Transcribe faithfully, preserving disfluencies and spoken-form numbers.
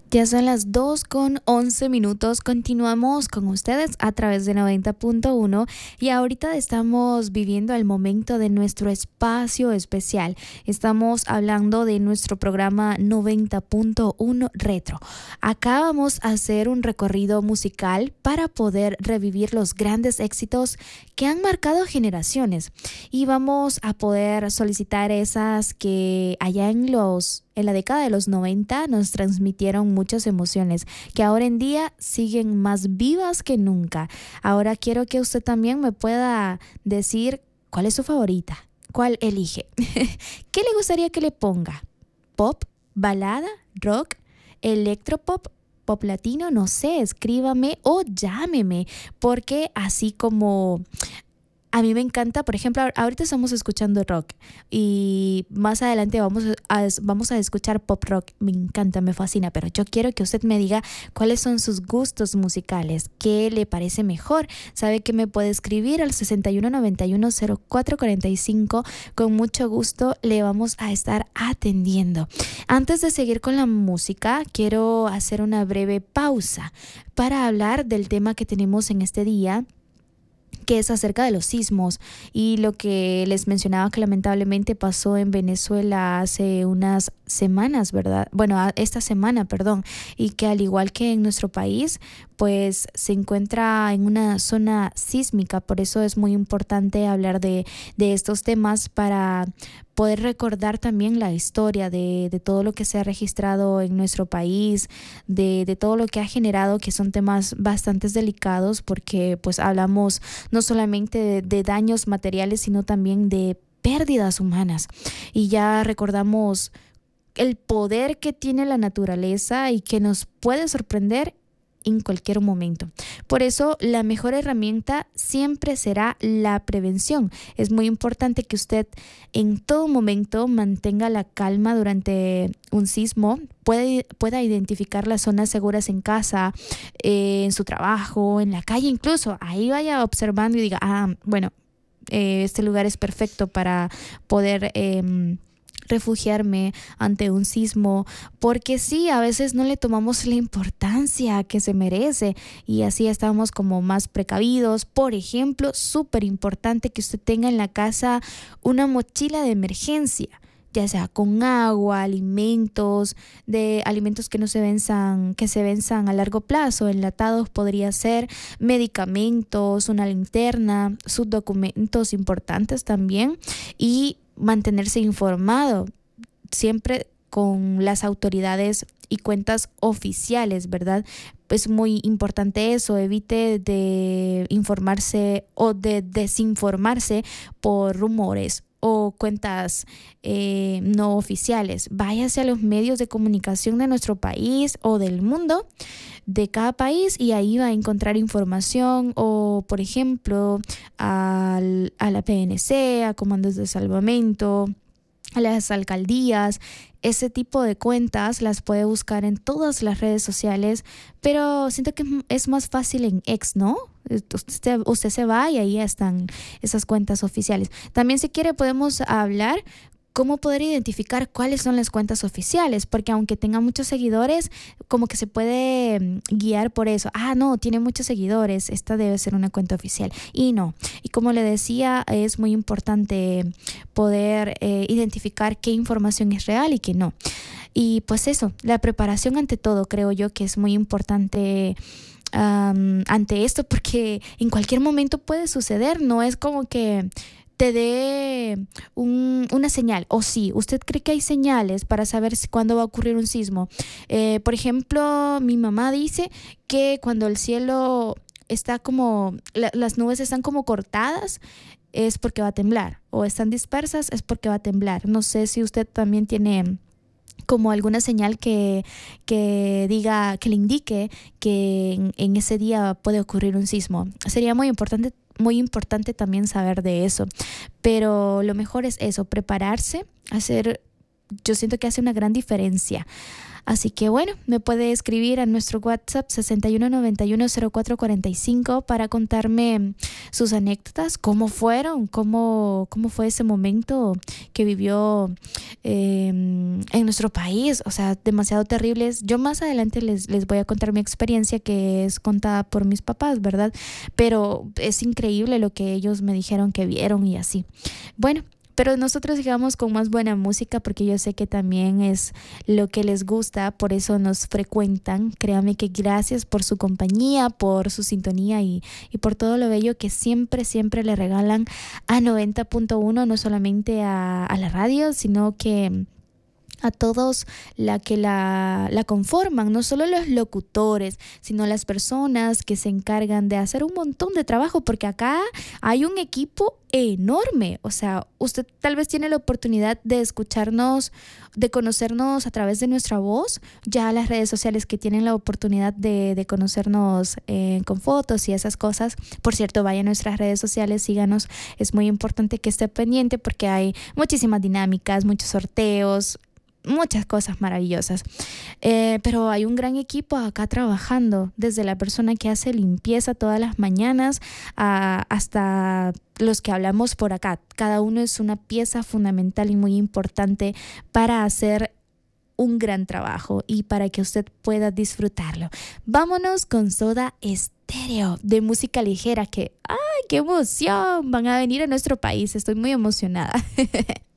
Ya son las dos con once minutos. Continuamos con ustedes a través de noventa punto uno y ahorita estamos viviendo el momento de nuestro espacio especial. Estamos hablando de nuestro programa noventa punto uno Retro. Acá vamos a hacer un recorrido musical para poder revivir los grandes éxitos que han marcado generaciones y vamos a poder solicitar esas que allá en los en la década de los noventa nos transmitieron muchas emociones que ahora en día siguen más vivas que nunca. Ahora quiero que usted también me pueda decir cuál es su favorita, cuál elige. ¿Qué le gustaría que le ponga? ¿Pop? ¿Balada? ¿Rock? ¿Electropop? ¿Pop latino? No sé, escríbame o llámeme, porque así como a mí me encanta, por ejemplo, ahorita estamos escuchando rock y más adelante vamos a, vamos a escuchar pop rock. Me encanta, me fascina, pero yo quiero que usted me diga cuáles son sus gustos musicales, qué le parece mejor. Sabe que me puede escribir al sesenta y uno noventa y uno cero cuatro cuarenta y cinco. Con mucho gusto le vamos a estar atendiendo. Antes de seguir con la música, quiero hacer una breve pausa para hablar del tema que tenemos en este día, que es acerca de los sismos y lo que les mencionaba que lamentablemente pasó en Venezuela hace unas semanas, ¿verdad? Bueno, esta semana, perdón, y que al igual que en nuestro país, pues se encuentra en una zona sísmica. Por eso es muy importante hablar de, de estos temas para poder recordar también la historia de, de todo lo que se ha registrado en nuestro país, de, de todo lo que ha generado, que son temas bastante delicados porque pues hablamos no solamente de, de daños materiales, sino también de pérdidas humanas. Y ya recordamos el poder que tiene la naturaleza y que nos puede sorprender en cualquier momento. Por eso la mejor herramienta siempre será la prevención. Es muy importante que usted en todo momento mantenga la calma durante un sismo, puede, pueda identificar las zonas seguras en casa, eh, en su trabajo, en la calle incluso. Ahí vaya observando y diga, ah, bueno, eh, este lugar es perfecto para poder Eh, refugiarme ante un sismo, porque sí, a veces no le tomamos la importancia que se merece y así estamos como más precavidos. Por ejemplo, súper importante que usted tenga en la casa una mochila de emergencia, ya sea con agua, alimentos, de alimentos que no se venzan, que se venzan a largo plazo, enlatados podría ser, medicamentos, una linterna, sus documentos importantes también y mantenerse informado siempre con las autoridades y cuentas oficiales, ¿verdad? Es muy importante eso, evite de informarse o de desinformarse por rumores o cuentas eh, no oficiales. Váyase a los medios de comunicación de nuestro país o del mundo, de cada país, y ahí va a encontrar información o, por ejemplo, al, a la P N C, a comandos de salvamento, a las alcaldías. Ese tipo de cuentas las puede buscar en todas las redes sociales, pero siento que es más fácil en X, ¿no? Usted, usted se va y ahí están esas cuentas oficiales. También, si quiere, podemos hablar cómo poder identificar cuáles son las cuentas oficiales, porque aunque tenga muchos seguidores, como que se puede guiar por eso. Ah, no, tiene muchos seguidores, esta debe ser una cuenta oficial. Y no. Y como le decía, es muy importante poder eh, identificar qué información es real y qué no. Y pues eso, la preparación ante todo, creo yo que es muy importante um, ante esto, porque en cualquier momento puede suceder. No es como que te dé un, una señal. O sí, ¿usted cree que hay señales para saber si, cuándo va a ocurrir un sismo? Eh, por ejemplo, mi mamá dice que cuando el cielo está como, la, las nubes están como cortadas, es porque va a temblar. O están dispersas, es porque va a temblar. No sé si usted también tiene como alguna señal que, que diga, que le indique que en, en ese día puede ocurrir un sismo. Sería muy importante Muy importante también saber de eso, pero lo mejor es eso, prepararse, hacer, yo siento que hace una gran diferencia. Así que bueno, me puede escribir a nuestro WhatsApp sesenta y uno noventa y uno cero cuatro cuarenta y cinco para contarme sus anécdotas, cómo fueron, cómo, cómo fue ese momento que vivió eh, en nuestro país, o sea, demasiado terribles. Yo más adelante les, les voy a contar mi experiencia que es contada por mis papás, ¿verdad? Pero es increíble lo que ellos me dijeron que vieron y así. Bueno. Pero nosotros sigamos con más buena música porque yo sé que también es lo que les gusta, por eso nos frecuentan. Créame que gracias por su compañía, por su sintonía y, y por todo lo bello que siempre, siempre le regalan a noventa punto uno, no solamente a, a la radio, sino que a todos la que la, la conforman, no solo los locutores, sino las personas que se encargan de hacer un montón de trabajo, porque acá hay un equipo enorme. O sea, usted tal vez tiene la oportunidad de escucharnos, de conocernos a través de nuestra voz, ya las redes sociales que tienen la oportunidad de, de conocernos eh, con fotos y esas cosas. Por cierto, vaya a nuestras redes sociales, síganos, es muy importante que esté pendiente porque hay muchísimas dinámicas, muchos sorteos, muchas cosas maravillosas, eh, pero hay un gran equipo acá trabajando, desde la persona que hace limpieza todas las mañanas a, hasta los que hablamos por acá. Cada uno es una pieza fundamental y muy importante para hacer un gran trabajo y para que usted pueda disfrutarlo. Vámonos con Soda Stereo, de música ligera, que ¡ay, qué emoción! Van a venir a nuestro país, estoy muy emocionada.